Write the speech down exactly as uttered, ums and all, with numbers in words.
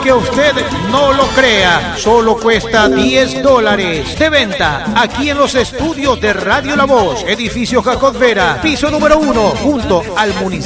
Aunque usted no lo crea, solo cuesta diez dólares. De venta aquí en los estudios de Radio La Voz, edificio Jacob Vera, piso número uno, junto al municipio